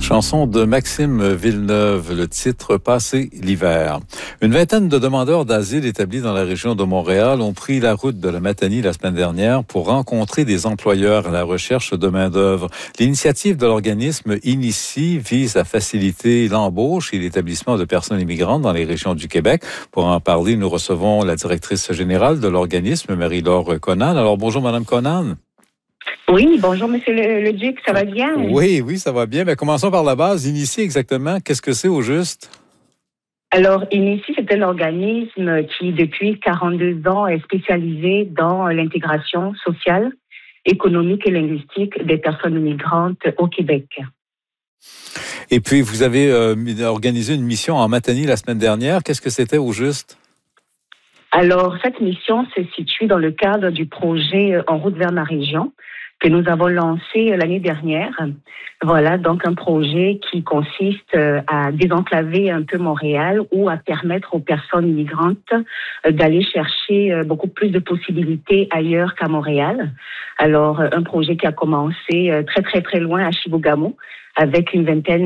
Chanson de Maxime Villeneuve, le titre « Passer l'hiver ». Une vingtaine de demandeurs d'asile établis dans la région de Montréal ont pris la route de la Matanie la semaine dernière pour rencontrer des employeurs à la recherche de main-d'œuvre. L'initiative de l'organisme Inici vise à faciliter l'embauche et l'établissement de personnes immigrantes dans les régions du Québec. Pour en parler, nous recevons la directrice générale de l'organisme, Marie-Laure Conan. Alors, bonjour, Madame Conan. Oui, bonjour, Monsieur le Duc, ça va bien? Oui, ça va bien. Mais commençons par la base. Inici, exactement, qu'est-ce que c'est au juste? Alors, Inici, c'est un organisme qui, depuis 42 ans, est spécialisé dans l'intégration sociale, économique et linguistique des personnes migrantes au Québec. Et puis, vous avez organisé une mission en Matanie la semaine dernière. Qu'est-ce que c'était au juste? Alors, cette mission se situe dans le cadre du projet En route vers ma région que nous avons lancé l'année dernière. Voilà, donc un projet qui consiste à désenclaver un peu Montréal ou à permettre aux personnes immigrantes d'aller chercher beaucoup plus de possibilités ailleurs qu'à Montréal. Alors, un projet qui a commencé très loin à Chibougamau avec une vingtaine